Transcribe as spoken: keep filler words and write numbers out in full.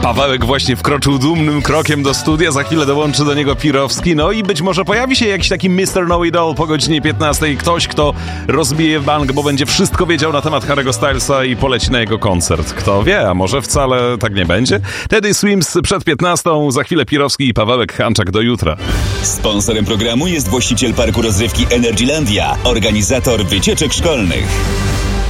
Pawełek właśnie wkroczył dumnym krokiem do studia, za chwilę dołączy do niego Pirowski, no i być może pojawi się jakiś taki mister Know-It-All po godzinie piętnastej. Ktoś, kto rozbije bank, bo będzie wszystko wiedział na temat Harry'ego Stylesa i poleci na jego koncert. Kto wie, a może wcale tak nie będzie? Teddy Swims przed piętnastą, za chwilę Pirowski i Pawełek Hanczak do jutra. Sponsorem programu jest właściciel parku rozrywki Energylandia, organizator wycieczek szkolnych.